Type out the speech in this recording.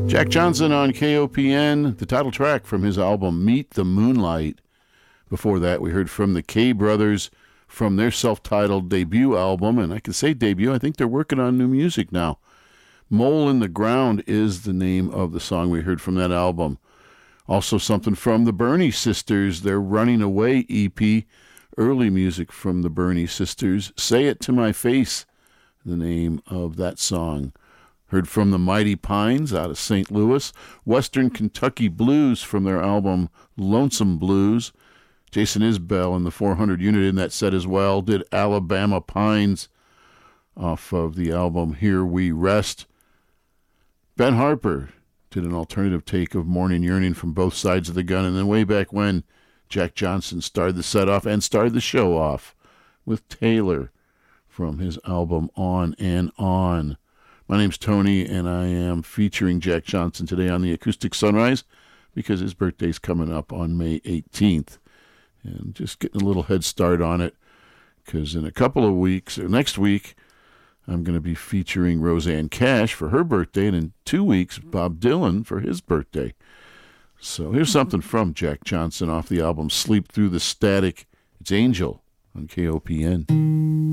Jack Johnson on KOPN, the title track from his album Meet the Moonlight. Before that, we heard from the K Brothers from their self-titled debut album, and I can say debut, I think they're working on new music now. Mole in the Ground is the name of the song we heard from that album. Also something from the Bernie Sisters, their Running Away EP, early music from the Bernie Sisters. Say It to My Face, the name of that song. Heard from the Mighty Pines out of St. Louis. Western Kentucky Blues from their album Lonesome Blues. Jason Isbell and the 400 unit in that set as well. Did Alabama Pines off of the album Here We Rest. Ben Harper did an alternative take of Morning Yearning from Both Sides of the Gun. And then way back when, Jack Johnson started the set off and started the show off with Taylor from his album On and On. My name's Tony, and I am featuring Jack Johnson today on the Acoustic Sunrise because his birthday's coming up on May 18th. And just getting a little head start on it because in a couple of weeks, or next week, I'm going to be featuring Rosanne Cash for her birthday, and in 2 weeks, Bob Dylan for his birthday. So here's something from Jack Johnson off the album Sleep Through the Static. It's Angel on KOPN.